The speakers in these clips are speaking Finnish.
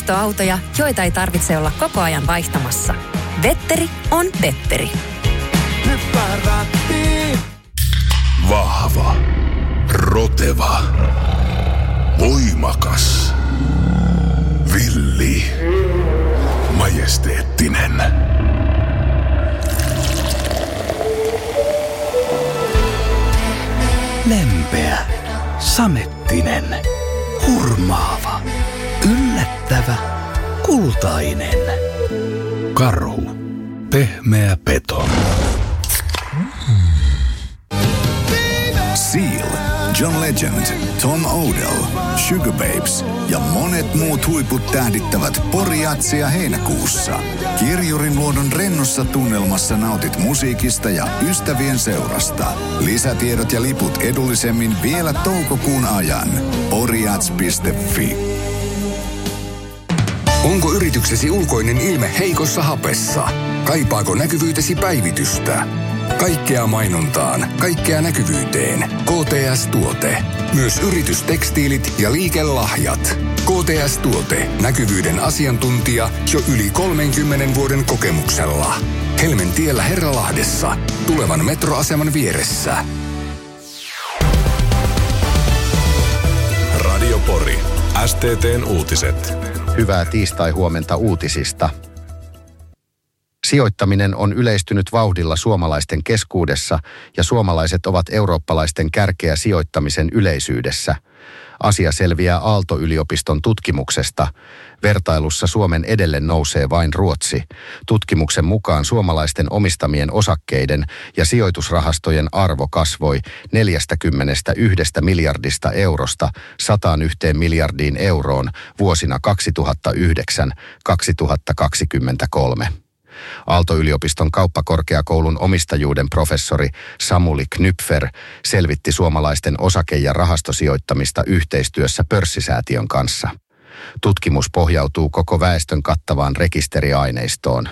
vaihtoautoja, joita ei tarvitse olla koko ajan vaihtamassa. Vetteri on Petteri. Hyppää rattiin. Vahva, roteva, voimakas, villi, majesteettinen. Lempeä, samettinen, hurmaava, yllättävä, kultainen. Karhu, pehmeä peto. Seal, John Legend, Tom Odell, Sugar Babes ja monet muut huiput tähdittävät Pori-jatsia heinäkuussa. Kirjurin luodon rennossa tunnelmassa nautit musiikista ja ystävien seurasta. Lisätiedot ja liput edullisemmin vielä toukokuun ajan. Porijats.fi. Onko yrityksesi ulkoinen ilme heikossa hapessa? Kaipaako näkyvyytesi päivitystä? Kaikkea mainontaan, kaikkea näkyvyyteen. KTS-tuote. Myös yritystekstiilit ja liikelahjat. KTS-tuote. Näkyvyyden asiantuntija jo yli 30 vuoden kokemuksella. Helmentiellä Herralahdessa. Tulevan metroaseman vieressä. Radio Pori. STT:n uutiset. Hyvää tiistai-huomenta uutisista. Sijoittaminen on yleistynyt vauhdilla suomalaisten keskuudessa ja suomalaiset ovat eurooppalaisten kärkeä sijoittamisen yleisyydessä. Asia selviää Aalto-yliopiston tutkimuksesta. Vertailussa Suomen edelle nousee vain Ruotsi. Tutkimuksen mukaan suomalaisten omistamien osakkeiden ja sijoitusrahastojen arvo kasvoi 41 miljardista eurosta 101 miljardiin euroon vuosina 2009-2023. Aalto-yliopiston kauppakorkeakoulun omistajuuden professori Samuli Knypfer selvitti suomalaisten osake- ja rahastosijoittamista yhteistyössä pörssisäätiön kanssa. Tutkimus pohjautuu koko väestön kattavaan rekisteriaineistoon.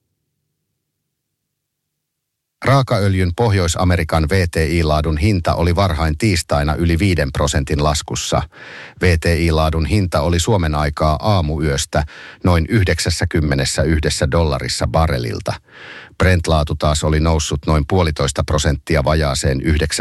Raakaöljyn Pohjois-Amerikan WTI-laadun hinta oli varhain tiistaina yli 5% laskussa. WTI-laadun hinta oli Suomen aikaa aamuyöstä noin $91 barrelilta. Brent-laatu taas oli noussut noin 1,5% vajaaseen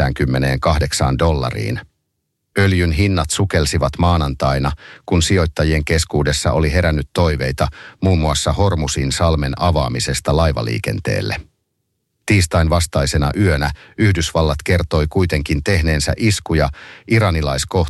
$98. Öljyn hinnat sukelsivat maanantaina, kun sijoittajien keskuudessa oli herännyt toiveita muun muassa Hormusin salmen avaamisesta laivaliikenteelle. Tiistain vastaisena yönä Yhdysvallat kertoi kuitenkin tehneensä iskuja iranilaiskohteisiin